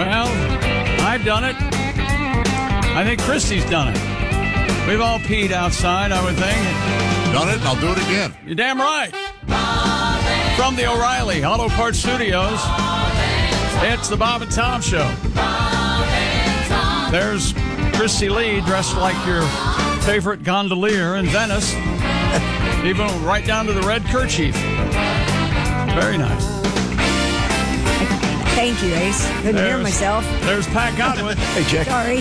Well, I've done it. I think Christy's done it. We've all peed outside, I would think. Done it, and I'll do it again. You're damn right. From the O'Reilly Auto Parts Studios, it's the Bob and Tom Show. There's Christy Lee dressed like your favorite gondolier in Venice, even right down to the red kerchief. Very nice. Thank you, Ace. Couldn't hear myself. There's Pat Godwin. Hey, Jack. Sorry.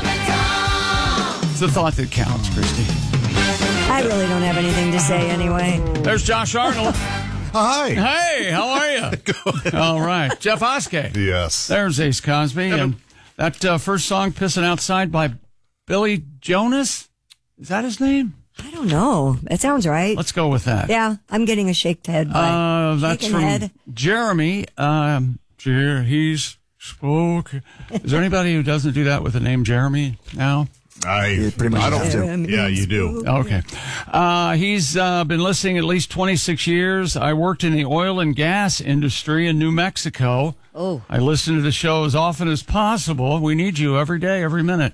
It's the thought that counts, Christy. I really don't have anything to say anyway. There's Josh Arnold. Hi. Hey, how are you? Good. All right. Jeff Oskey. Yes. There's Ace Cosby. And that first song, Pissing Outside by Billy Jonas. Is that his name? I don't know. It sounds right. Let's go with that. Yeah, I'm getting a shaked head. That's shaking from head. Jeremy. He's spoke. Is there anybody who doesn't do that with the name Jeremy now? I pretty much don't. have to. Yeah, you do. Okay. He's been listening at least 26 years. I worked in the oil and gas industry in New Mexico. Oh. I listen to the show as often as possible. We need you every day, every minute.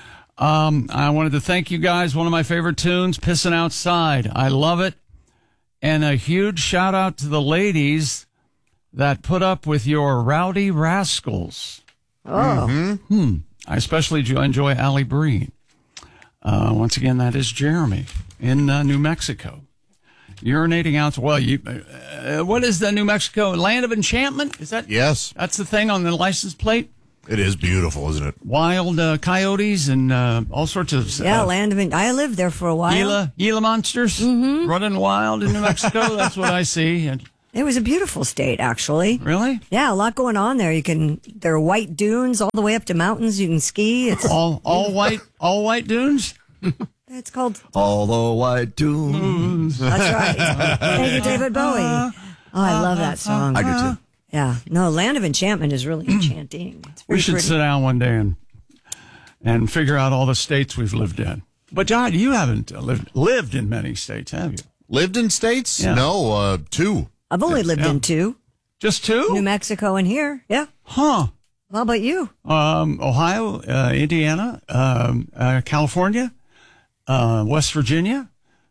I wanted to thank you guys. One of my favorite tunes, Pissin' Outside. I love it. And a huge shout out to the ladies that put up with your rowdy rascals. Oh. I especially enjoy Allie Breen. Once again, that is Jeremy in New Mexico. Urinating out. Well, what is the New Mexico Land of Enchantment? Is that? Yes. That's the thing on the license plate? It is beautiful, isn't it? Wild coyotes and all sorts of... Yeah, land of... I lived there for a while. Gila monsters running wild in New Mexico. That's what I see. And, It was a beautiful state, actually. really? Yeah, a lot going on there. There are white dunes all the way up to mountains. You can ski. It's All white dunes? it's called. All the white tunes. That's right. Thank you, David Bowie. Oh, I love that song. I do too. Yeah. No, Land of Enchantment is really enchanting. It's We very should pretty. sit down one day and figure out all the states we've lived in. But, John, you haven't lived in many states, have you? Lived in states? Yeah. No, 2. I've only lived in 2, Just 2? New Mexico and here. Yeah. Huh. How about you? Ohio, Indiana, California, West Virginia.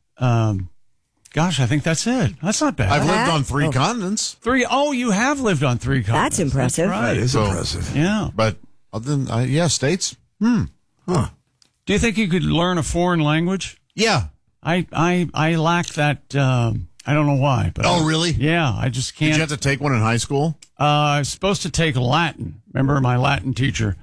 Gosh, I think that's it. That's not bad. I've lived on Oh. 3 continents. 3. Oh, you have lived on 3 continents. That's impressive. right. That is So- impressive. Yeah. But other than, states. Do you think you could learn a foreign language? Yeah. I lack that. I don't know why. But Oh, really? Yeah, I just Did can't. you have to take one in high school? I was supposed to take Latin. Remember, my Latin teacher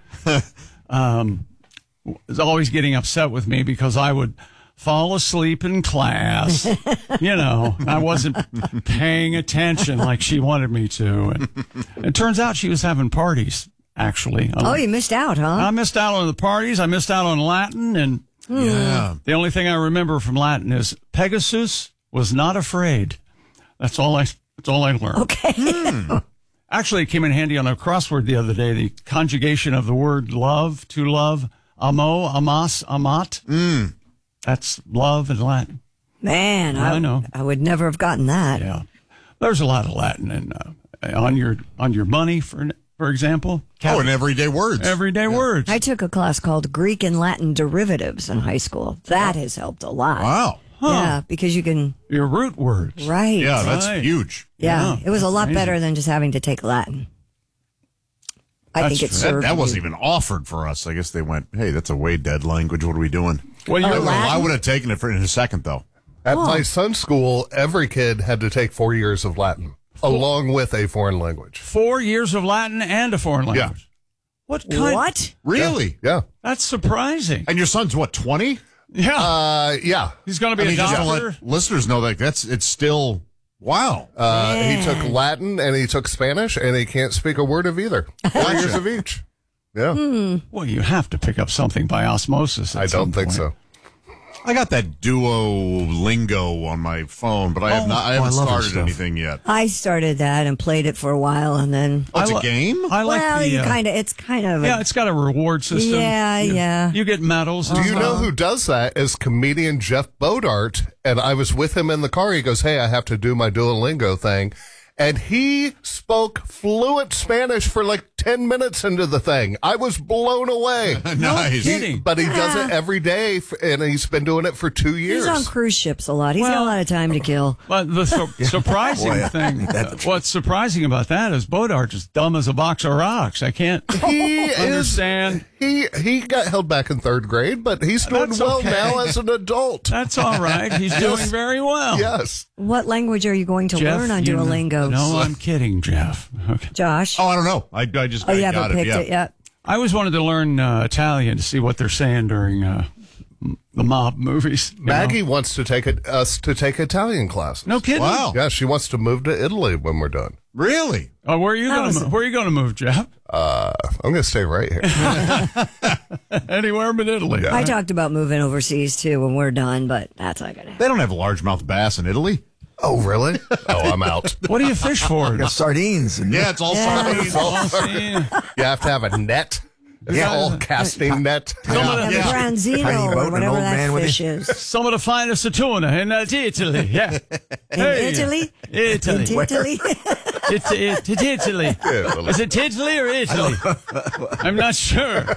was always getting upset with me because I would fall asleep in class. I wasn't paying attention like she wanted me to. And it turns out she was having parties, actually. Oh, you missed out, huh? I missed out on the parties. I missed out on Latin. And Yeah. the only thing I remember from Latin is Pegasus was not afraid. That's all I learned. Okay. Actually, it came in handy on a crossword the other day. The conjugation of the word love, to love, amo, amas, amat. That's love in Latin. Man, I know. I would never have gotten that. Yeah, there's a lot of Latin in on your money, for example. And everyday words. Everyday words. I took a class called Greek and Latin Derivatives in high school. That has helped a lot. Wow. Yeah, because you can, Your root words. right. Yeah, that's Right. huge. Yeah, Yeah, it was a lot amazing. better than just having to take Latin. I That's think it true. served That wasn't you. even offered for us. I guess they went, hey, that's a way dead language. What are we doing? Well, Oh, you're Latin? I would have taken it in a second, though. At my son's school, every kid had to take 4 years of Latin, along with a foreign language. 4 years of Latin and a foreign language. What kind? What? Really? Yeah. That's surprising. And your son's, what, 20? Yeah. Yeah. He's going to I be mean, a just to doctor. let listeners know that it's still, wow. He took Latin and he took Spanish, and he can't speak a word of either. 4 years of each. Yeah. Well, you have to pick up something by osmosis. I don't think so. I got that Duolingo on my phone, but I haven't I love that started stuff. anything yet. I started that and played it for a while, and then Oh, it's I a lo- game? I like well, the. you it's kind of yeah, it's got a reward system. Yeah. You get medals. and Do you know stuff. who does that? Is comedian Jeff Bodart. And I was with him in the car. He goes, hey, I have to do my Duolingo thing. And he spoke fluent Spanish for like 10 minutes into the thing. I was blown away. Nice. kidding. But he does it every day, and he's been doing it for 2 years. He's on cruise ships a lot. He's got a lot of time to kill. But the surprising Boy, thing, that's- what's surprising about that is Bodart's as dumb as a box of rocks. I can't He understand. He got held back in 3rd grade, but he's doing That's well okay. now as an adult. That's all right. He's doing very well. Yes. What language are you going to Jeff, learn on you know- Duolingo? No, I'm kidding, Jeff. Okay. Josh? Oh, I don't know. I just Oh, you got haven't picked yeah. it yet? I always wanted to learn Italian to see what they're saying during the mob movies. you know? Maggie wants to take us to take Italian classes. No kidding. Wow. Yeah, she wants to move to Italy when we're done. Really? Oh, where are you going to Where are you going to move, Jeff? I'm going to stay right here. Anywhere but Italy. I talked about moving overseas too when we're done, but that's not going to happen. They don't have largemouth bass in Italy. Oh, really? Oh, I'm out. What do you fish for? Got sardines. And Yeah, it's all sardines. Oh, see, You have to have a net. It's Yeah. all casting net. Yeah, the Yeah. Tiny branzino boat or and whatever an old that man with fish is. some of the finest of tuna in Italy. Yeah. In Italy? Italy. In Italy? It's Italy. Is it Italy or Italy? I'm not sure.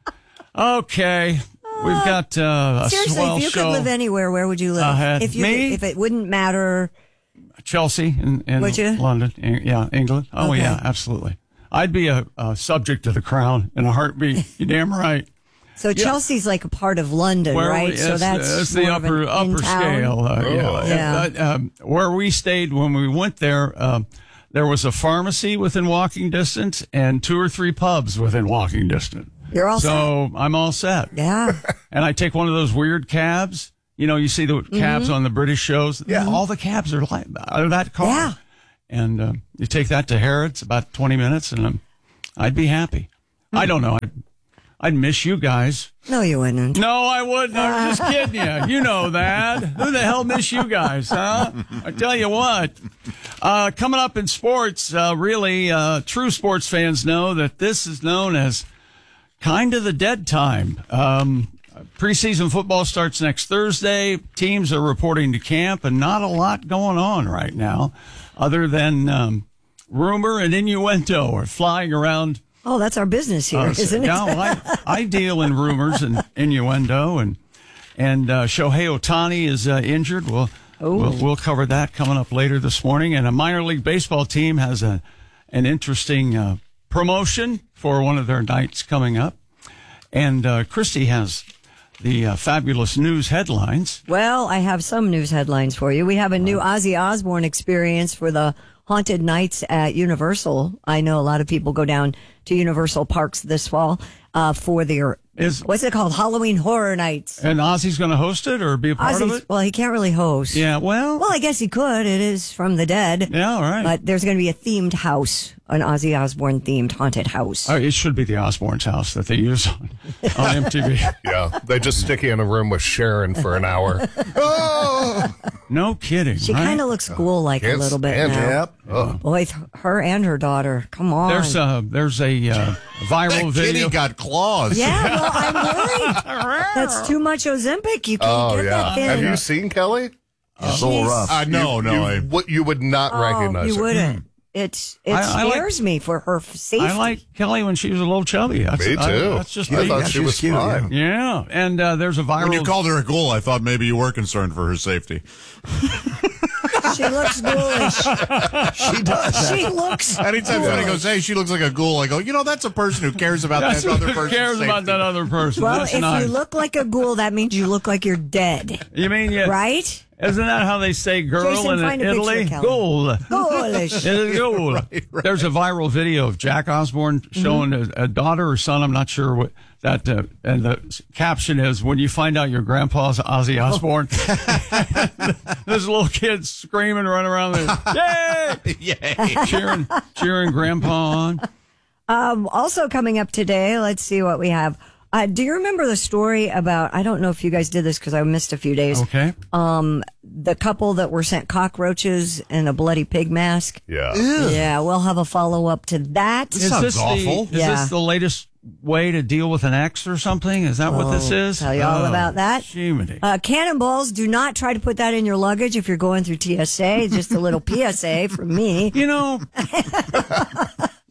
Okay. We've got a Seriously, swell if you show. could live anywhere, where would you live? Me? If it wouldn't matter. Chelsea in Would you? London. Yeah, England. Oh, Okay. yeah, absolutely. I'd be a subject to the crown in a heartbeat. You're damn right. So Chelsea's like a part of London, right? So it's the more of an upper in-town. scale. Yeah. Where we stayed when we went there, there was a pharmacy within walking distance and 2 or 3 pubs within walking distance. You're all So I'm all set. Yeah. And I take one of those weird cabs. You know, you see the cabs on the British shows. Yeah. All the cabs are like out of that car. Yeah. And you take that to Harrods, about 20 minutes, and I'd be happy. I don't know. I'd miss you guys. No, you wouldn't. No, I wouldn't. I'm just kidding you. You know that. Who the hell miss you guys, huh? I tell you what. Coming up in sports, really, true sports fans know that this is known as kind of the dead time. Preseason football starts next Thursday. Teams are reporting to camp, and not a lot going on right now, other than rumor and innuendo are flying around. Oh, that's our business here, isn't it? Yeah, well, I deal in rumors and innuendo, and Shohei Ohtani is injured. We'll cover that coming up later this morning. And a minor league baseball team has an interesting promotion for one of their nights coming up. And Christy has the fabulous news headlines. Well, I have some news headlines for you. We have a new Ozzy Osbourne experience for the Haunted Nights at Universal. I know a lot of people go down to Universal Parks this fall for their, what's it called? Halloween Horror Nights. And Ozzy's going to host it or be a part of it? Well, he can't really host. Yeah, well, I guess he could. It is from the dead. yeah, all right. But there's going to be a themed house, an Ozzy Osbourne themed haunted house. Oh, it should be the Osbourne's house that they use on MTV. Yeah, they just stick you in a room with Sharon for an hour. No kidding. She right? kind of looks ghoul-like a Can't little bit stand now. Yep. Boy, her and her daughter. Come on. There's a viral That video. kitty got claws. Yeah, well, I'm worried. That's too much Ozempic. You can't Oh, get yeah. that thin. Have you seen Kelly? It's a little rough. No. You would not recognize you her. wouldn't. It I like- scares me for her safety. I like Kelly when she was a little chubby. That's, Me too. that's just I me. thought Yeah, she she's was cute, fine. Yeah, and there's a viral. When you called her a ghoul, I thought maybe you were concerned for her safety. She looks ghoulish. She does. She looks. Anytime somebody goes, hey, she looks like a ghoul, I go, that's a person who cares about That's that other who person's cares about safety. that other person. Well, That's if nice. you look like a ghoul, that means you look like you're dead, You mean right? Isn't that how they say girl Jason, in find a Italy? picture, Kelly. Ghoul. Ghoulish. It is ghoul. There's a viral video of Jack Osbourne showing a daughter or son. I'm not sure what that. And the caption is, "When you find out your grandpa's Ozzy Osbourne." This little kid screaming, running around there, yay, cheering grandpa on. Also coming up today, let's see what we have. Do you remember the story about, I don't know if you guys did this because I missed a few days. Okay. The couple that were sent cockroaches and a bloody pig mask. Yeah. Yeah, we'll have a follow-up to that. sounds awful. Is Yeah. this the latest way to deal with an ex or something? Is that what this is? Tell you all about that. Jiminy. Cannonballs, do not try to put that in your luggage if you're going through TSA. Just a little PSA from me. You know,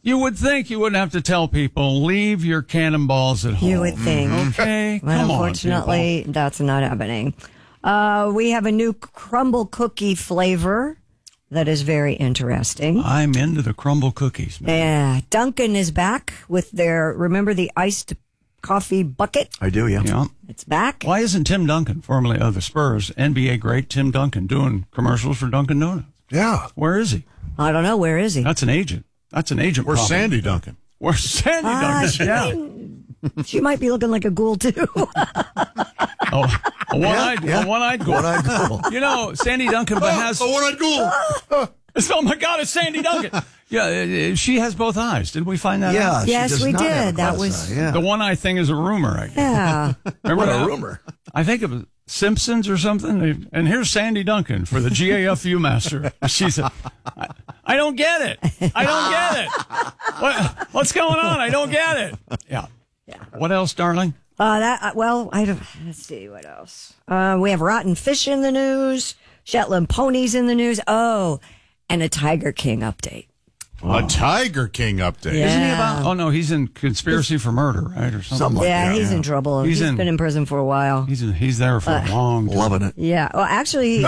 You would think you wouldn't have to tell people, leave your cannonballs at home. You would think. Okay, But come on, unfortunately, people. that's not happening. We have a new crumble cookie flavor that is very interesting. I'm into the crumble cookies, man. Yeah, Dunkin' is back with remember the iced coffee bucket? I do, yeah. Yeah. It's back. Why isn't Tim Duncan, formerly of the Spurs, NBA great Tim Duncan, doing commercials for Dunkin' Donuts? Yeah. Where is he? I don't know. Where is he? That's an agent. Where's Where's Sandy Duncan? Where's Sandy Duncan? Yeah. She might be looking like a ghoul, too. Oh, a one-eyed ghoul. One-eyed ghoul. You know, Sandy Duncan has... Oh, one-eyed ghoul. Oh, my God, it's Sandy Duncan. Yeah, she has both eyes. Did we find that out? Yeah. Yes, she does we not have a did. That left was- side, yeah. The one-eye thing is a rumor, I guess. Yeah. Remember What that? a rumor. I think it was Simpsons or something. And here's Sandy Duncan for the GAFU master. She said, I don't get it. I don't get it. What's going on? I don't get it. Yeah. What else, darling? Let's see what else. We have rotten fish in the news, Shetland ponies in the news. Oh, and a Tiger King update. A Tiger King update. Yeah. Isn't he about? Oh no, he's in conspiracy for murder, right, or something. Something like Yeah, that. he's in trouble. He's He's in- been in prison for a while. He's there for a long time. Loving it. Yeah. Well, actually,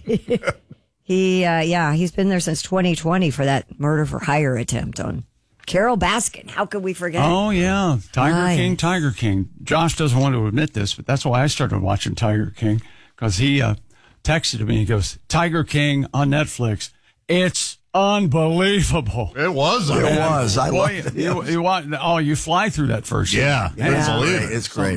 he's been there since 2020 for that murder for hire attempt on Carol Baskin. How could we forget? Oh yeah, Right. Tiger King. Josh doesn't want to admit this, but that's why I started watching Tiger King, because he texted me. He goes, "Tiger King on Netflix. It's unbelievable." It was. It was. I Boy, loved it. you fly through that first. Yeah, scene. I Yeah. didn't believe it. It's great.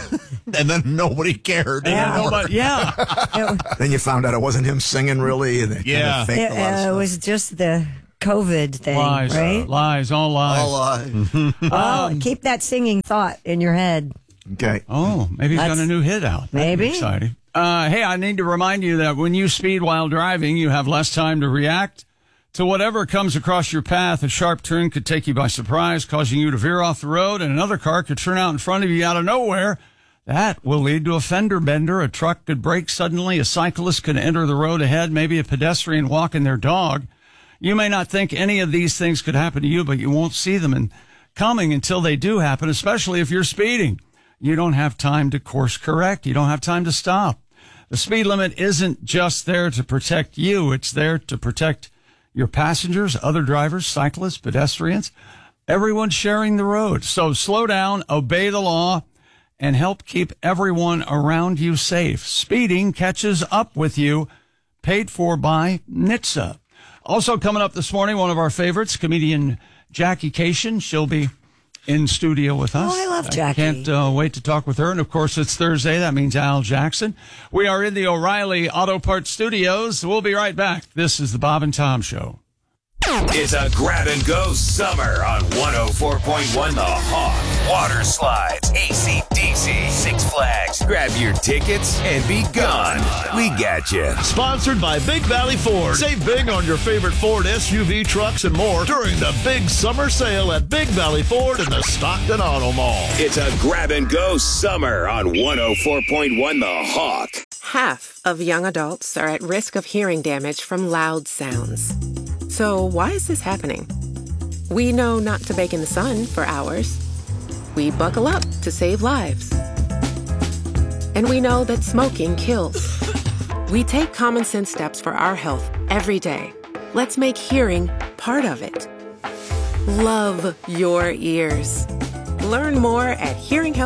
And then nobody cared. Yeah, anymore. but yeah. Then you found out it wasn't him singing, really. And they Yeah. kind of faked a lot of It stuff. was just the COVID thing, Lies, right? lies, all lies. All Oh, keep that singing thought in your head. okay. Oh, maybe he's got That's- a new hit out. That'd be Maybe. exciting. Hey, I need to remind you that when you speed while driving, you have less time to react to whatever comes across your path. A sharp turn could take you by surprise, causing you to veer off the road, and another car could turn out in front of you out of nowhere. That will lead to a fender bender. A truck could brake suddenly. A cyclist could enter the road ahead. Maybe a pedestrian walking their dog. You may not think any of these things could happen to you, but you won't see them coming until they do happen, especially if you're speeding. You don't have time to course correct. You don't have time to stop. The speed limit isn't just there to protect you. It's there to protect your passengers, other drivers, cyclists, pedestrians, everyone sharing the road. So slow down, obey the law, and help keep everyone around you safe. Speeding catches up with you. Paid for by NHTSA. Also coming up this morning, one of our favorites, comedian Jackie Cation. She'll be in studio with us. Oh, I love Jackie. Can't wait to talk with her. And of course, it's Thursday. That means Al Jackson. We are in the O'Reilly Auto Parts Studios. We'll be right back. This is the Bob and Tom Show. It's a grab and go summer on 104.1 The Hawk. Water slides, AC/DC, Six Flags. Grab your tickets and be gone. We got you. Sponsored by Big Valley Ford. Save big on your favorite Ford SUV trucks and more during the big summer sale at Big Valley Ford in the Stockton Auto Mall. It's a grab and go summer on 104.1 The Hawk. Half of young adults are at risk of hearing damage from loud sounds. So why is this happening? We know not to bake in the sun for hours. We buckle up to save lives. And we know that smoking kills. We take common sense steps for our health every day. Let's make hearing part of it. Love your ears. Learn more at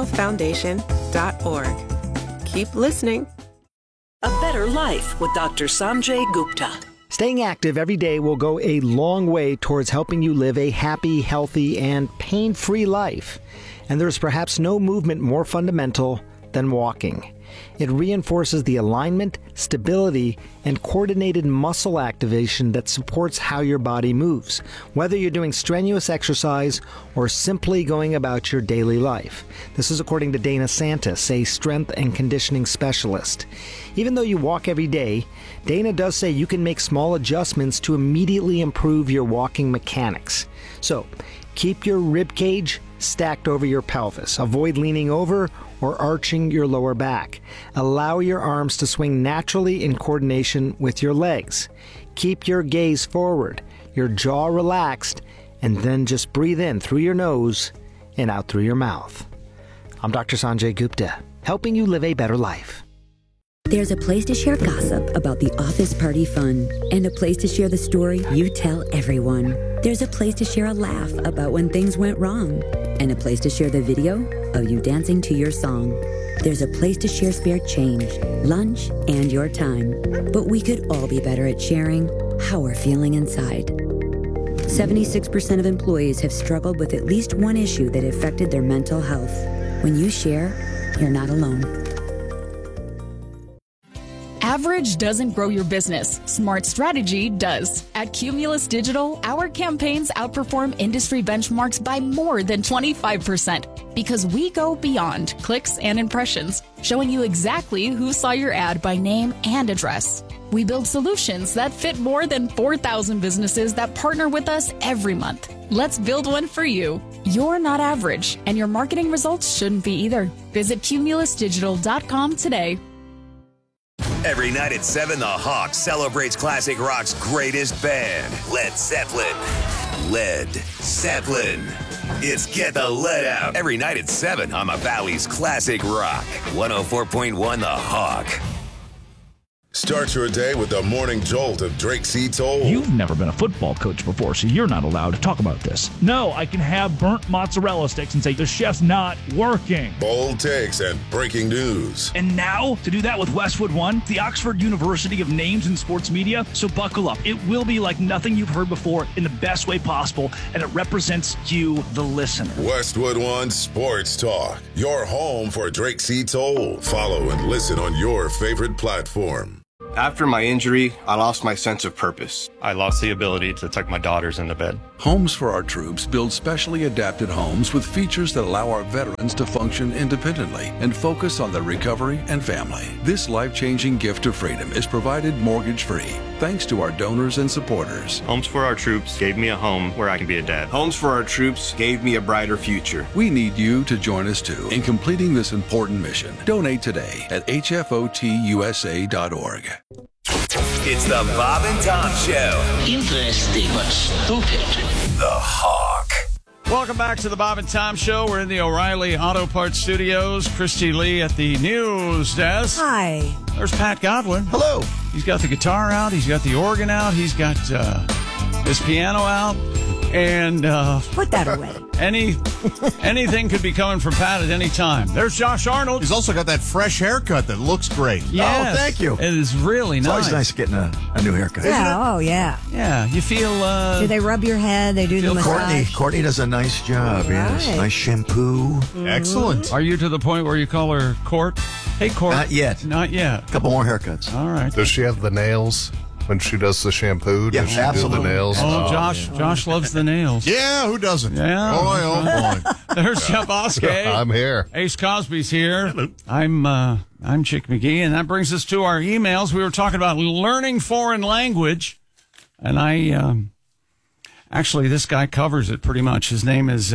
hearinghealthfoundation.org. Keep listening. A Better Life with Dr. Sanjay Gupta. Staying active every day will go a long way towards helping you live a happy, healthy, and pain-free life. And there's perhaps no movement more fundamental than walking. It reinforces the alignment, stability, and coordinated muscle activation that supports how your body moves, whether you're doing strenuous exercise or simply going about your daily life. This is according to Dana Santis, a strength and conditioning specialist. Even though you walk every day, Dana does say you can make small adjustments to immediately improve your walking mechanics. So, keep your rib cage stacked over your pelvis. Avoid leaning over or arching your lower back. Allow your arms to swing naturally in coordination with your legs. Keep your gaze forward, your jaw relaxed, and then just breathe in through your nose and out through your mouth. I'm Dr. Sanjay Gupta, helping you live a better life. There's a place to share gossip about the office party fun, and a place to share the story you tell everyone. There's a place to share a laugh about when things went wrong, and a place to share the video of you dancing to your song. There's a place to share spare change, lunch, and your time. But we could all be better at sharing how we're feeling inside. 76% of employees have struggled with at least one issue that affected their mental health. When you share, you're not alone. Average doesn't grow your business. Smart strategy does. At Cumulus Digital, our campaigns outperform industry benchmarks by more than 25% because we go beyond clicks and impressions, showing you exactly who saw your ad by name and address. We build solutions that fit more than 4,000 businesses that partner with us every month. Let's build one for you. You're not average, and your marketing results shouldn't be either. Visit cumulusdigital.com today. Every night at 7, the Hawk celebrates classic rock's greatest band, Led Zeppelin. Led Zeppelin. It's Get the Lead Out. Every night at 7 on the Valley's Classic Rock. 104.1 The Hawk. Start your day with the morning jolt of Drake C. Toll. You've never been a football coach before, so you're not allowed to talk about this. No, I can have burnt mozzarella sticks and say the chef's not working. Bold takes and breaking news. And now, to do that with Westwood One, the Oxford University of Names in Sports Media. So buckle up. It will be like nothing you've heard before in the best way possible, and it represents you, the listener. Westwood One Sports Talk. Your home for Drake C. Toll. Follow and listen on your favorite platform. After my injury, I lost my sense of purpose. I lost the ability to tuck my daughters into bed. Homes for Our Troops build specially adapted homes with features that allow our veterans to function independently and focus on their recovery and family. This life-changing gift of freedom is provided mortgage-free, thanks to our donors and supporters. Homes for Our Troops gave me a home where I can be a dad. Homes for Our Troops gave me a brighter future. We need you to join us too in completing this important mission. Donate today at hfotusa.org. It's the Bob and Tom Show. Interesting but stupid. The Hawk. Welcome back to the Bob and Tom Show. We're in the O'Reilly Auto Parts Studios. Christy Lee at the news desk. Hi. There's Pat Godwin. Hello. He's got the guitar out. He's got the organ out. He's got his piano out. And put that away. Anything could be coming from Pat at any time. There's Josh Arnold. He's also got that fresh haircut that looks great. Yes. Oh, thank you. It is really It's nice. always nice getting a new haircut. Yeah, oh, yeah. Yeah, you feel... Do they rub your head? They do the massage? Courtney does a nice job, yes. Right. Nice shampoo. Mm-hmm. Excellent. Are you to the point where you call her Court? Hey, Court. Not yet. Not yet. A couple more haircuts. All right. Does she have the nails when she does the shampoo? Yeah, does she absolutely. do the nails? Oh, Josh loves the nails. Yeah, who doesn't? Yeah. Boy, oh, boy. There's Jeff Oskey. I'm here. Ace Cosby's here. I'm Chick McGee, and that brings us to our emails. We were talking about learning foreign language, and actually this guy covers it pretty much. His name's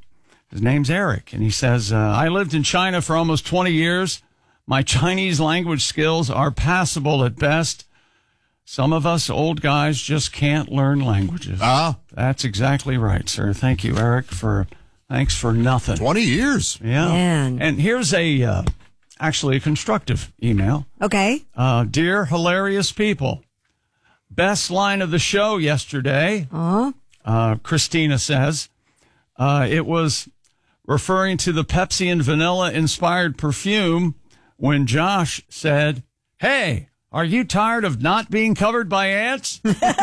Eric, and he says, I lived in China for almost 20 years. My Chinese language skills are passable at best. Some of us old guys just can't learn languages. That's exactly right, sir. Thank you, Eric, thanks for nothing. 20 years. Yeah. Man. And here's actually a constructive email. Okay. Dear hilarious people, best line of the show yesterday, Christina says, it was referring to the Pepsi and vanilla inspired perfume when Josh said, hey, are you tired of not being covered by ants?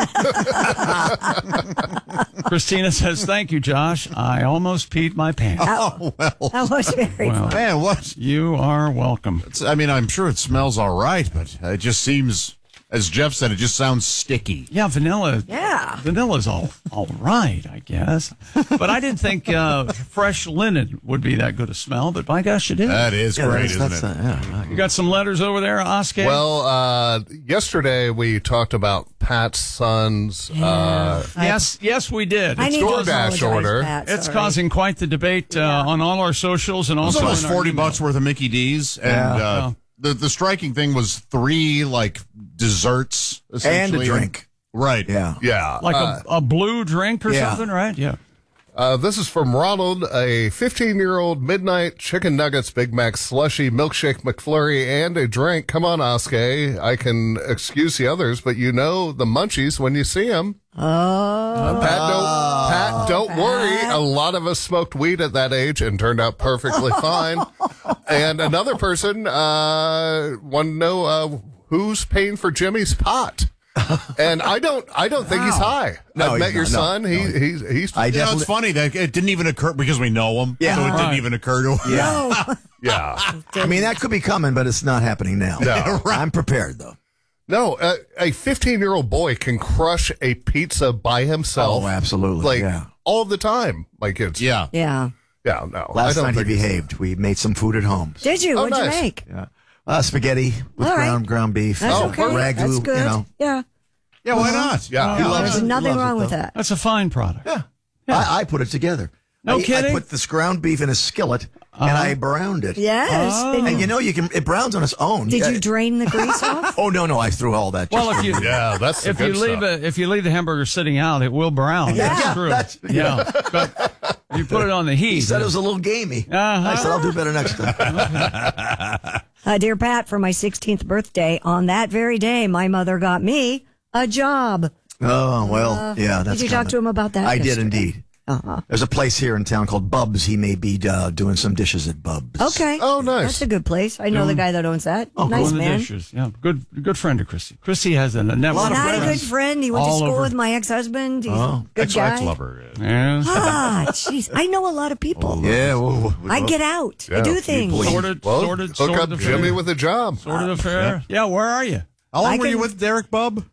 Christina says, thank you, Josh. I almost peed my pants. Oh, well. That was very funny. Man, what? You are welcome. I'm sure it smells all right, but it just seems, as Jeff said, it just sounds sticky. Yeah, vanilla. Yeah. Vanilla's all right, I guess. But I didn't think fresh linen would be that good a smell, but by gosh, it is. That is great, isn't it? You got some letters over there, Oskar? Well, yesterday we talked about Pat's son's yes, we did. I need to DoorDash apologize, order. Pat, It's sorry. causing quite the debate on all our socials and It was also almost in our $40 emails. worth of Mickey D's, and the striking thing was 3 desserts And essentially. a drink. Right. Yeah. Yeah. Like a blue drink or something, right? Yeah. This is from Ronald, a 15-year-old midnight chicken nuggets, Big Mac slushy, milkshake McFlurry, and a drink. Come on, Oskay. I can excuse the others, but you know the munchies when you see them. Oh. Pat, don't worry. A lot of us smoked weed at that age and turned out perfectly fine. And another person wanted to know who's paying for Jimmy's pot. And I don't think he's high. No, I've met he's your not. son. No. He's. It's funny that it didn't even occur because we know him. Yeah. So it didn't even occur to him. Yeah. Yeah. I mean, that could be coming, but it's not happening now. No. I'm prepared, though. No, a 15-year-old boy can crush a pizza by himself. Oh, absolutely. Like Yeah. all the time. My kids. Yeah. Yeah. Yeah. No. Last I don't night he think he's- behaved. We made some food at home. Did you? Oh, What'd you nice. make? Yeah. Spaghetti with All right. ground beef. That's okay. Ragu, That's good. you know. Yeah. Yeah, why not? Yeah. He loves There's it. nothing He loves wrong it, with though. that. That's a fine product. Yeah. I put it together. No I kidding? I put this ground beef in a skillet and I browned it. Yes. And you know, it browns on its own. Did Yeah. you drain the grease off? Oh, no, I threw all that. Well, if you Yeah, that's the if good you leave stuff. if you leave the hamburger sitting out, it will brown. Yeah. That's true. Yeah. But you put it on the heat. He said it was a little gamey. Uh-huh. I said, I'll do better next time. Dear Pat, for my 16th birthday, on that very day, my mother got me a job. Oh, well, yeah. That's Did you talk to him about that? I did yesterday? indeed. There's a place here in town called Bub's. He may be doing some dishes at Bub's. Okay. Oh, nice. That's a good place. I know the guy that owns that. Nice Doing the man. dishes. Yeah, good friend of Christy. Christy has a network. Not a good friend. He went to All school over. with my ex-husband. He's a good guy. Ex-lover. Yeah. Ah, jeez. I know a lot of people. Yeah. Whoa. I get out. I Yeah. do things. Sorted Hook up affair. Jimmy with a job. Sorted affair. Yeah, where are you? How long I were you can- with Derek Bub?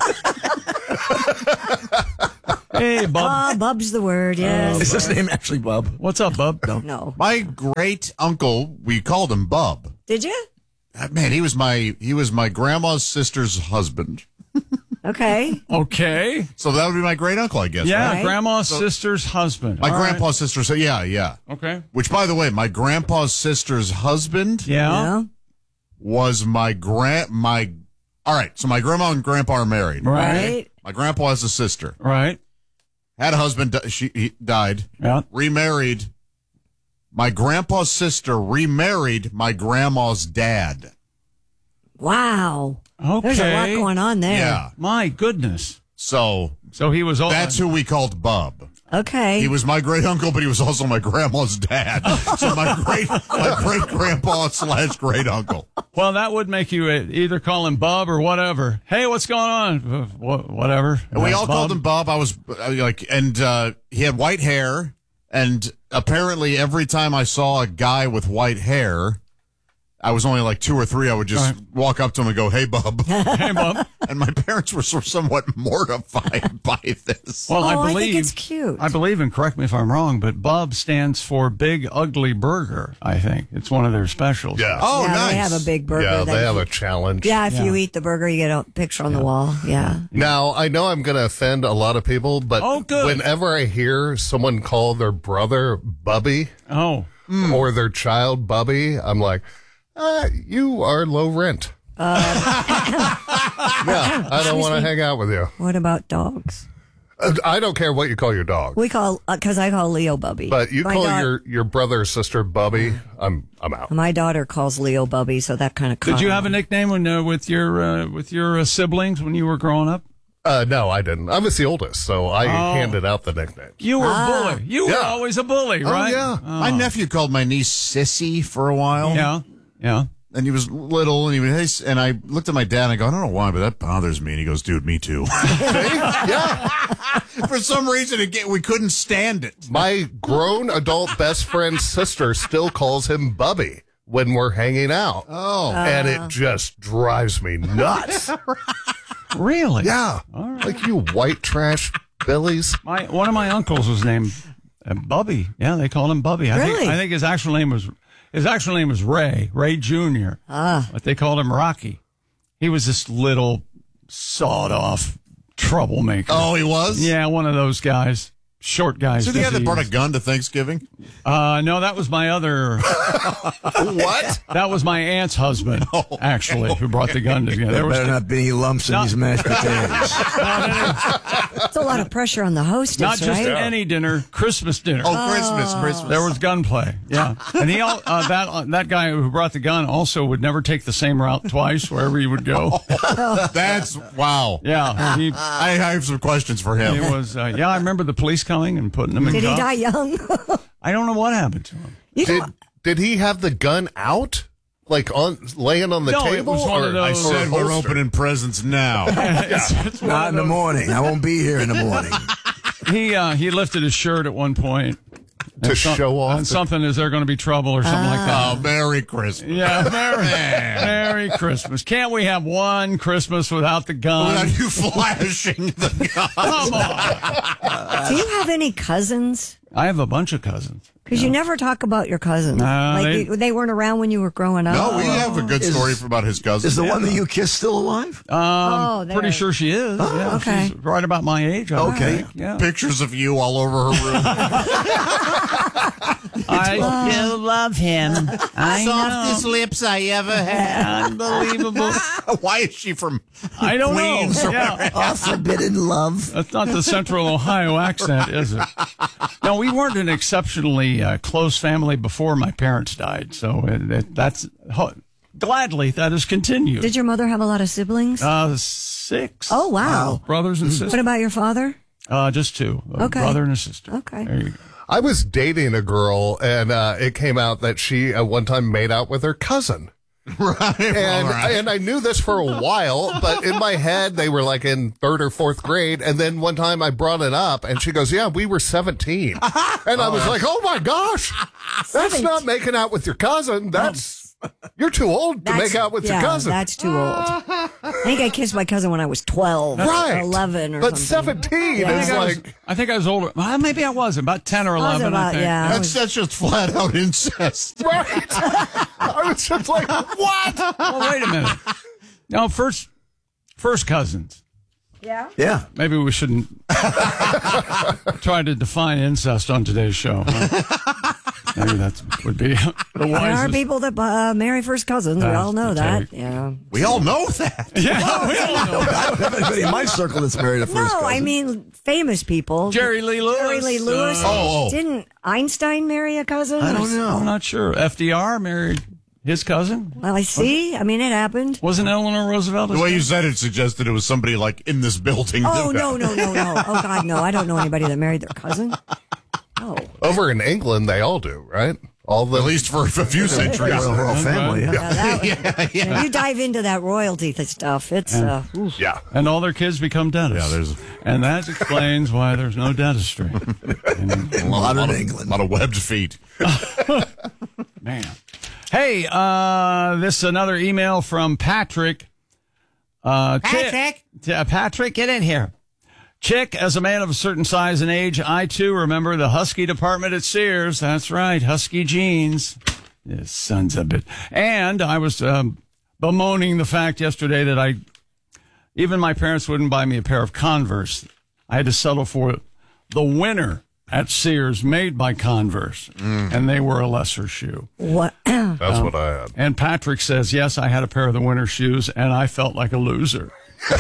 Hey, Bub. Bub's the word, yes. Is his name actually Bub? What's up, Bub? No. My great uncle, we called him Bub. Did you? Man, he was my grandma's sister's husband. Okay. Okay. So that would be my great uncle, I guess. Yeah, right? grandma's sister's husband. My All right. grandpa's sister's. Yeah. Okay. Which, by the way, my grandpa's sister's husband Yeah. was my All right, so my grandma and grandpa are married. Right. My grandpa has a sister. Right. Had a husband. He died. Yeah. Remarried. My grandpa's sister remarried my grandma's dad. Wow. Okay. There's a lot going on there. Yeah. My goodness. So he was all. that's who we called Bub. Okay. He was my great uncle, but he was also my grandma's dad. So my great grandpa / great uncle. Well, that would make you either call him Bub or whatever. Hey, what's going on? Whatever. And we all Bub. called him Bub. I was he had white hair, and apparently every time I saw a guy with white hair, I was only like 2 or 3. I would just walk up to him and go, "Hey, Bub." Hey, Bub. And my parents were somewhat mortified by this. Well, I think it's cute. I believe, and correct me if I'm wrong, but Bub stands for Big Ugly Burger. I think it's one of their specials. Yeah. Oh, yeah, nice. They have a big burger. Yeah, that they have you- a challenge. Yeah, if Yeah. you eat the burger, you get a picture on the wall. Yeah. Now, I know I'm going to offend a lot of people, but Oh, good. whenever I hear someone call their brother Bubby Oh. or their child Bubby, I'm like, you are low rent. Yeah, I don't want to hang out with you. What about dogs? I don't care what you call your dog. We call, because I call Leo Bubby. But you My call dog- your brother or sister Bubby, I'm out. My daughter calls Leo Bubby, so that kind of. Did you have a nickname with your siblings when you were growing up? No, I didn't. I was the oldest, so I handed out the nickname. You were a bully. You were Yeah. always a bully, right? Oh, yeah. My nephew called my niece Sissy for a while. Yeah. Yeah. And he was little, and and I looked at my dad, and I go, I don't know why, but that bothers me. And he goes, dude, me too. Yeah. For some reason, we couldn't stand it. My grown adult best friend's sister still calls him Bubby when we're hanging out. Oh. And it just drives me nuts. Really? Yeah. Like you white trash Billies. One of my uncles was named Bubby. Yeah, they called him Bubby. Really? I think his actual name was Ray Jr. But they called him Rocky. He was this little sawed-off troublemaker. Oh, he was? Yeah, one of those guys. short guy's So the guy that disease. brought a gun to Thanksgiving? No, that was my other. What? That was my aunt's husband, actually, who brought the gun together. There better not be any lumps in these mashed potatoes. It's a lot of pressure on the hostess, Not just right? any dinner, Christmas dinner. Oh, Christmas. There was gunplay. Yeah, and that guy who brought the gun also would never take the same route twice wherever he would go. That's, wow. Yeah, I have some questions for him. It was. I remember the police coming and putting him in. Did he cuffs. die young? I don't know what happened to him. Did he have the gun out? Like laying on the No, it table? was one of those- I said we're holster? opening presents now. It's one Not of in the those- morning. I won't be here in the morning. He lifted his shirt at one point To show off And something, is there going to be trouble or something like that? Oh, Merry Christmas. Yeah, Merry Christmas. Can't we have one Christmas without the gun? Without you flashing the gun. Come on. Do you have any cousins? I have a bunch of cousins. Because you never talk about your cousins. They weren't around when you were growing up. No, we have a good story about his cousin. Is the one that you kissed still alive? Pretty sure she is. Oh, yeah, okay. She's right about my age. I Okay. think. Yeah. Pictures of you all over her room. I still love him. I Softest know. lips I ever had. Unbelievable. Why is she from I don't Queens? know. Yeah. Our forbidden love. That's not the Central Ohio accent, is it? No, we weren't an exceptionally close family before my parents died, so gladly that has continued. Did your mother have a lot of siblings? 6. Oh, wow. Brothers and sisters. What about your father? Just 2. A Okay. brother and a sister. Okay. There you go. I was dating a girl, and it came out that she at one time made out with her cousin. Right. And I knew this for a while, but in my head, they were like in 3rd or 4th grade. And then one time I brought it up, and she goes, yeah, we were 17. And I was like, oh my gosh, that's not making out with your cousin. You're too old to make out with your cousin. That's too old. I think I kissed my cousin when I was 12 Right. or 11 or But something. 17 Yeah. is like... I think I was older. Well, maybe I was about 10 or 11. about- I think. yeah. That's just flat out incest. Right. I was just like, what? Well, wait a minute. No, first cousins. Yeah? Yeah. Maybe we shouldn't try to define incest on today's show. Huh? Maybe that would be the There are wisest. people that marry first cousins. We That's all know the that. take. Yeah. We all know that. Yeah, we all know. I don't have anybody in my circle that's married a first No, cousin. I mean famous people. Jerry Lee Lewis. Jerry Lee Lewis. Oh. Didn't Einstein marry a cousin? I don't know. I'm not sure. FDR married his cousin. Well, I see. I mean, it happened. Wasn't Eleanor Roosevelt? The way you said it suggested it was somebody like in this building. Oh, no. Oh, God, no. I don't know anybody that married their cousin. No. Over in England, they all do, right? All the At least for a few centuries. Royal family. Yeah. If you dive into that royalty stuff, it's oof. Yeah. And all their kids become dentists. And that explains why there's no dentistry. Modern England. A lot of webbed feet. Man. Hey, this is another email from Patrick. Patrick, get in here. Chick, as a man of a certain size and age, I too remember the Husky department at Sears. That's right, Husky jeans. Yes, sons of it. And I was bemoaning the fact yesterday that even my parents wouldn't buy me a pair of Converse. I had to settle for the winner at Sears, made by Converse, and they were a lesser shoe. What? That's what I had. And Patrick says, yes, I had a pair of the winter shoes, and I felt like a loser.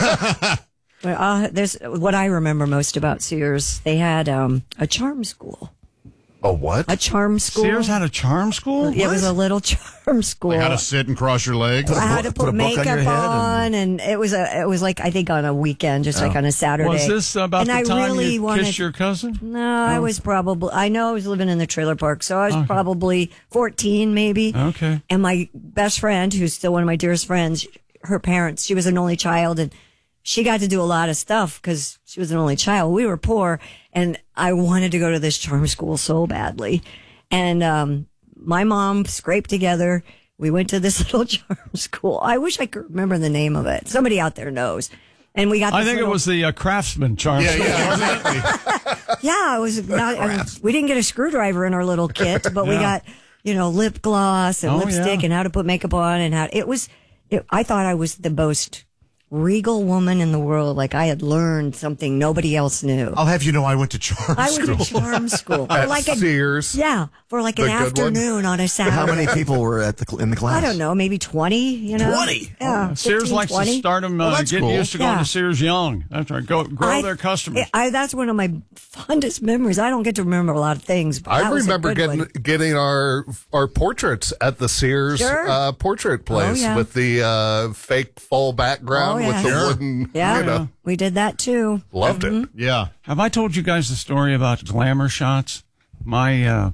There's what I remember most about Sears. They had a charm school. A what? A charm school. Sears had a charm school? It was a little charm school. Like how to sit and cross your legs. I had to put a book on your makeup head on, and it was like I think on a weekend, just like on a Saturday. Was this about and the I time really you wanted, kissed your cousin? No, I was probably. I know I was living in the trailer park, so I was probably 14, maybe. Okay. And my best friend, who's still one of my dearest friends, her parents, she was an only child, and she got to do a lot of stuff because she was an only child. We were poor, and I wanted to go to this charm school so badly. And my mom scraped together. We went to this little charm school. I wish I could remember the name of it. Somebody out there knows. And we got. This I think it was the Craftsman charm school. Yeah, it was. We didn't get a screwdriver in our little kit, but we got lip gloss and lipstick and how to put makeup on and how it was. I thought I was the most regal woman in the world. Like I had learned something nobody else knew. I'll have you know I went to charm I school. went to charm school. For At like Sears. for like an The good one? afternoon on a Saturday. How many people were in the class? I don't know, maybe 20, you know? 20? Yeah. Sears 15, likes 20. to start them that's getting cool. used to going Yeah. to Sears young. That's right. Grow their customers. That's one of my fondest memories. I don't get to remember a lot of things. But I that was a remember good getting our portraits at the Sears Sure. portrait place yeah. with the fake full background Oh, with the yeah. wooden. Yeah, You know, we did that too. loved it. Yeah. Have I told you guys the story about glamour shots? My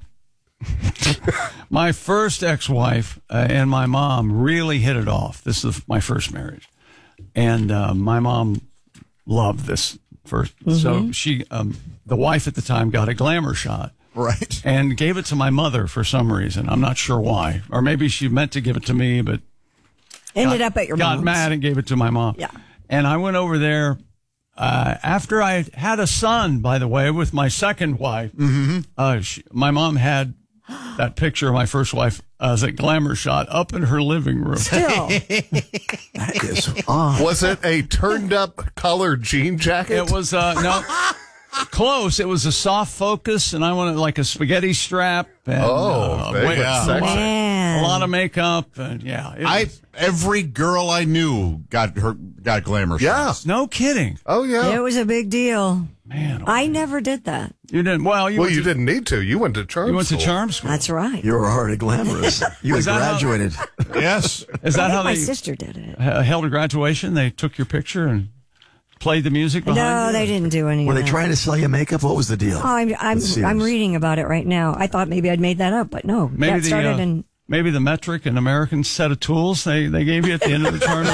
my first ex-wife and my mom really hit it off. This is my first marriage, and my mom loved this first. So she, the wife at the time, got a glamour shot. Right. And gave it to my mother for some reason. I'm not sure why. Or maybe she meant to give it to me, but Ended up at your got mom's. mad and gave it to my mom. Yeah. And I went over there after I had a son, by the way, with my second wife. My mom had that picture of my first wife as a glamour shot up in her living room. Still. That is odd. Was it a turned up colored jean jacket? It was, no, close. It was a soft focus, and I wanted like a spaghetti strap. And, very sexy. Man. a lot of makeup. And yeah. Every girl I knew got glamour shots. No kidding. Oh, yeah. It was a big deal. Man. I never did that. You didn't. Well, you didn't need to. You went to charm You went school. to charm school. That's right. You were already glamorous. You had Is that how- graduated. Yes. Is that I how think my they sister did it. held a graduation? They took your picture and played the music behind No, you? they didn't do any Were of they that. trying to sell you makeup? What was the deal? Oh, I'm with Sears? reading about it right now. I thought maybe I'd made that up, but no. Maybe that started in. Maybe the metric and American set of tools they gave you at the end of the charm.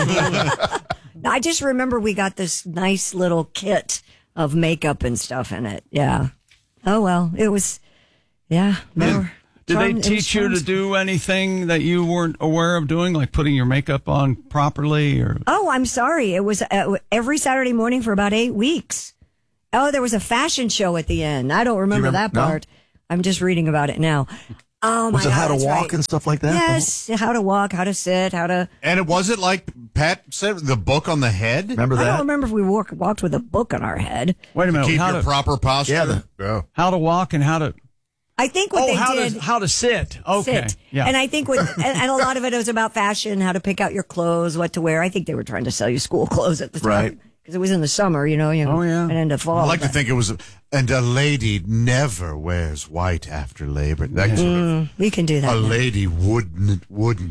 I just remember we got this nice little kit of makeup and stuff in it. Yeah. Oh well, it was. Yeah. Did they teach you to do anything that you weren't aware of doing, like putting your makeup on properly? Or Oh, I'm sorry. It was every Saturday morning for about 8 weeks. Oh, there was a fashion show at the end. I don't remember that no? part. I'm just reading about it now. Oh, Was my it how God, to that's walk right. and stuff like that? Yes, how to walk, how to sit, how to. And it wasn't like Pat said, the book on the head. Remember I that? don't remember if we walked with a book on our head. wait a minute, Keep how your to, proper posture. Yeah. how to walk and how to I think what they how did. to how to sit. Okay, Sit. yeah. And I think and a lot of it was about fashion, how to pick out your clothes, what to wear. I think they were trying to sell you school clothes at the time. Right. Because it was in the summer, you know. Oh, yeah. And into fall. I like to think it was, and a lady never wears white after Labor. That sort of, we can do that. a now. lady wouldn't.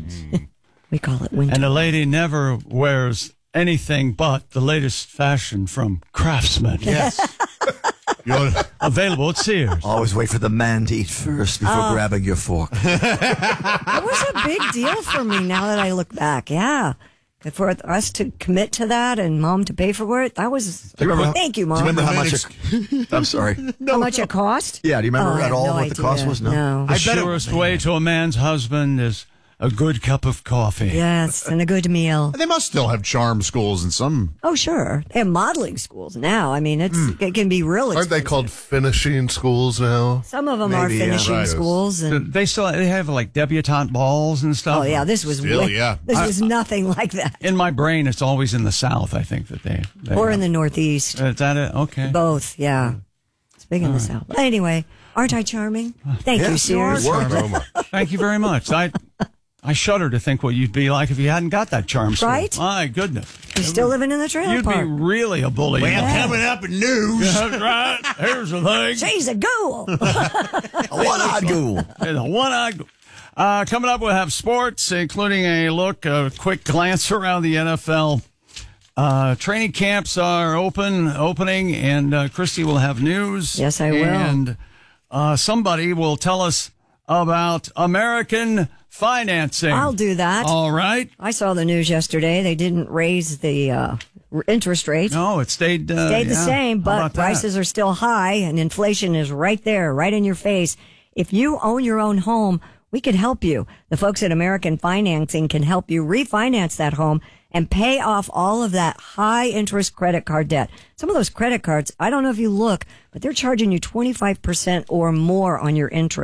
We call it winter. And a lady never wears anything but the latest fashion from Craftsman. Yes. You're, Available at Sears. Always wait for the man to eat first before grabbing your fork. That was a big deal for me now that I look back. Yeah. For us to commit to that and Mom to pay for it, that was. Do you remember Thank you, Mom. Do you remember how much I'm sorry. How much it cost? Yeah, do you remember Oh, I at have all no what the cost idea. was? No. The surest way to a man's husband is a good cup of coffee. Yes, and a good meal. they must still have charm schools in some. Oh, sure. They have modeling schools now. I mean, it can be real Aren't they expensive. called finishing schools now? Some of them are Maybe, yeah. finishing Right. schools. And, They have like debutante balls and stuff. oh, yeah, this was Still, way- yeah. This was nothing like that. In my brain, it's always in the South. I think that they Or in the Northeast. Is that it? Okay. Both, yeah. It's big in the South. Anyway, aren't I charming? Thank you, Sears. Thank you very much. I shudder to think what you'd be like if you hadn't got that charm school. Right? My goodness. You're still living in the trailer You'd park. be really a bully. Coming up in news. That's right. Here's the thing. She's a ghoul. A one-eyed ghoul. And the one-eyed. Coming up, we'll have sports, including a quick glance around the NFL. Training camps are opening, and Christy will have news. Yes, I will. And somebody will tell us about American financing. I'll do that. All right. I saw the news yesterday. They didn't raise the interest rates. No, it stayed The same, How but about that? prices are still high and inflation is right there, right in your face. If you own your own home, we can help you. The folks at American Financing can help you refinance that home and pay off all of that high interest credit card debt. Some of those credit cards, I don't know if you look, but they're charging you 25% or more on your interest.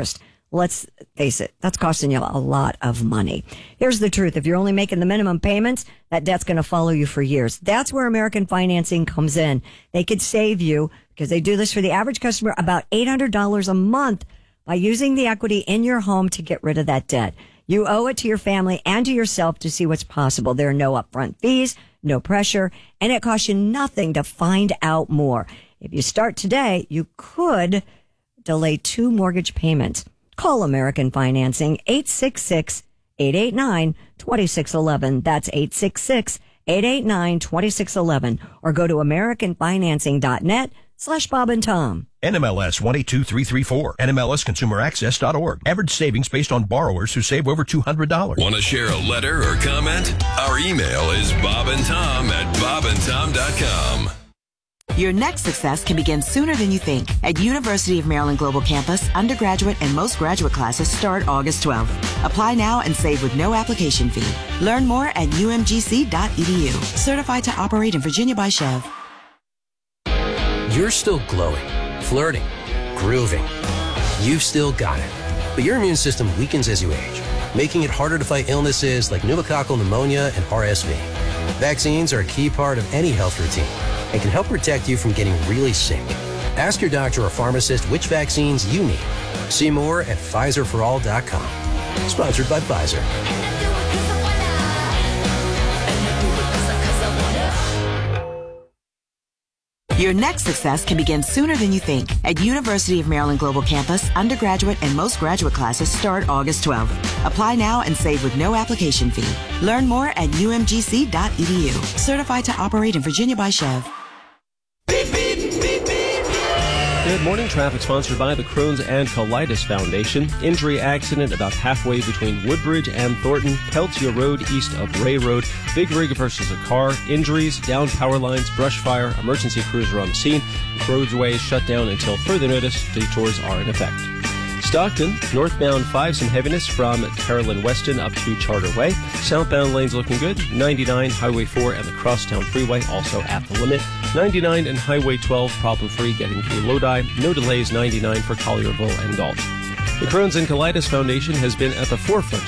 Let's face it, that's costing you a lot of money. Here's the truth. If you're only making the minimum payments, that debt's going to follow you for years. That's where American Financing comes in. They could save you, because they do this for the average customer, about $800 a month by using the equity in your home to get rid of that debt. You owe it to your family and to yourself to see what's possible. There are no upfront fees, no pressure, and it costs you nothing to find out more. If you start today, you could delay 2 mortgage payments. Call American Financing, 866-889-2611. That's 866-889-2611. Or go to AmericanFinancing.net/Bob and Tom. NMLS 122334. NMLSConsumerAccess.org. Average savings based on borrowers who save over $200. Want to share a letter or comment? Our email is bobandtom@bobandtom.com. Your next success can begin sooner than you think. At University of Maryland Global Campus, undergraduate and most graduate classes start August 12th. Apply now and save with no application fee. Learn more at umgc.edu. Certified to operate in Virginia by Chev. You're still glowing, flirting, grooving. You've still got it. But your immune system weakens as you age, making it harder to fight illnesses like pneumococcal pneumonia and RSV. Vaccines are a key part of any health routine and can help protect you from getting really sick. Ask your doctor or pharmacist which vaccines you need. See more at PfizerForAll.com. Sponsored by Pfizer. Your next success can begin sooner than you think. At University of Maryland Global Campus, undergraduate and most graduate classes start August 12th. Apply now and save with no application fee. Learn more at umgc.edu. Certified to operate in Virginia by Chev. Good morning. Traffic sponsored by the Crohn's and Colitis Foundation. Injury accident about halfway between Woodbridge and Thornton. Peltier Road east of Ray Road. Big rig versus a car. Injuries, down power lines, brush fire. Emergency crews are on the scene. Roadway is shut down until further notice. Detours are in effect. Stockton, northbound 5, some heaviness from Carolyn Weston up to Charter Way. Southbound lanes looking good. 99, Highway 4, and the Crosstown Freeway also at the limit. 99 and Highway 12 problem-free getting through Lodi. No delays 99 for Collierville and Galt. The Crohn's and Colitis Foundation has been at the forefront